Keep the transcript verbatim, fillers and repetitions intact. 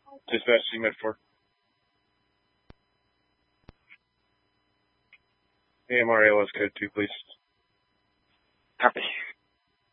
Dispatch C Med four. A M R A L S code two, please. Copy.